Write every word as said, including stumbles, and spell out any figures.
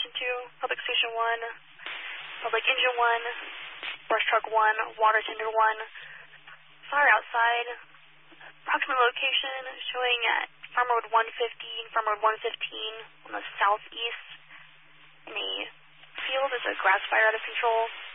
station two, Public Station one, Public Engine one, Brush Truck one, Water Tender one. Fire outside. Approximate location showing at Farm Road one fifty and Farm Road one fifteen on the southeast. In a field, there's a grass fire out of control.